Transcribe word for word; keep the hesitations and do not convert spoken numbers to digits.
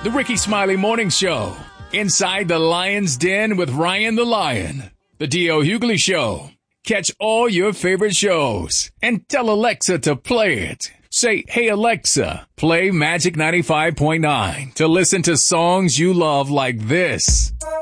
The Ricky Smiley Morning Show. Inside the Lion's Den with Ryan the Lion. The D L. Hughley Show. Catch all your favorite shows and tell Alexa to play it. Say, hey, Alexa, play Magic ninety-five point nine to listen to songs you love like this.